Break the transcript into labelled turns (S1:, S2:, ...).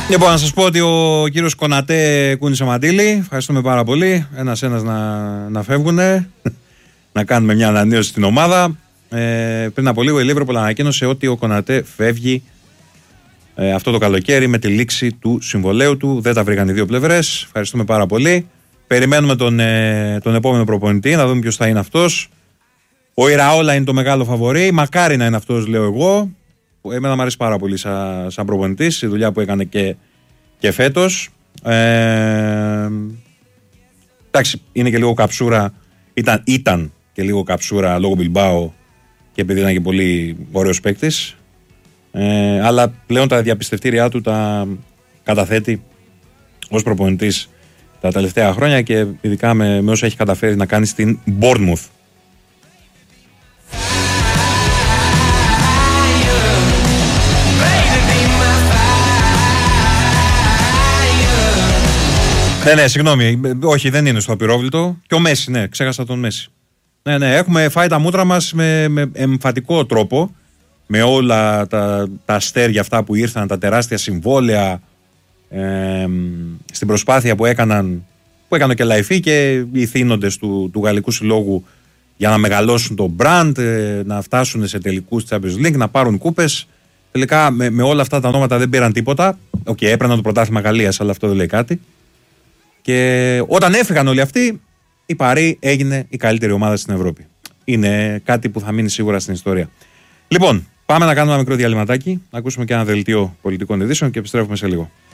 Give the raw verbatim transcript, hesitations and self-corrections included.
S1: Λοιπόν, να σας πω ότι ο κύριος Κονατέ κούνησε μαντίλι. Ευχαριστούμε πάρα πολύ. Ένας-ένας να, να φεύγουνε. Να κάνουμε μια ανανέωση στην ομάδα. Ε, πριν από λίγο η Λίβερπουλ ανακοίνωσε ότι ο Κονατέ φεύγει ε, αυτό το καλοκαίρι με τη λήξη του συμβολαίου του. Δεν τα βρήκαν οι δύο πλευρές. Ευχαριστούμε πάρα πολύ. Περιμένουμε τον, ε, τον επόμενο προπονητή, να δούμε ποιος θα είναι αυτός. Ο Ιραόλα είναι το μεγάλο φαβορί. Μακάρι να είναι αυτός, λέω εγώ. Εμένα μου αρέσει πάρα πολύ σαν, σαν προπονητής, η δουλειά που έκανε και, και φέτος. Ε, εντάξει, είναι και λίγο καψούρα. Ήταν, ήταν και λίγο καψούρα λόγω Μπιλμπάο και επειδή ήταν και πολύ ωραίος παίκτης. Ε, αλλά πλέον τα διαπιστευτήριά του τα καταθέτει ως προπονητής τα τελευταία χρόνια και ειδικά με, με όσα έχει καταφέρει να κάνει στην Bournemouth. Ναι, ναι, συγγνώμη. Όχι, δεν είναι στο απειρόβλητο. Και ο Μέση, ναι, ξέχασα τον Μέση. Ναι, ναι, έχουμε φάει τα μούτρα μας με, με εμφατικό τρόπο. Με όλα τα, τα αστέρια αυτά που ήρθαν, τα τεράστια συμβόλαια. Ε, στην προσπάθεια που έκαναν, που έκανε και Λαϊφή και οι θύνοντες του, του Γαλλικού Συλλόγου για να μεγαλώσουν το brand, ε, να φτάσουν σε τελικούς Champions League, να πάρουν κούπες. Τελικά με, με όλα αυτά τα ονόματα δεν πήραν τίποτα. Οκ, okay, έπαιρναν το πρωτάθλημα Γαλλίας, αλλά αυτό δεν λέει κάτι. Και όταν έφυγαν όλοι αυτοί, η Παρί έγινε η καλύτερη ομάδα στην Ευρώπη. Είναι κάτι που θα μείνει σίγουρα στην ιστορία. Λοιπόν, πάμε να κάνουμε ένα μικρό διαλυματάκι, να ακούσουμε και ένα δελτίο πολιτικών ειδήσεων και επιστρέφουμε σε λίγο.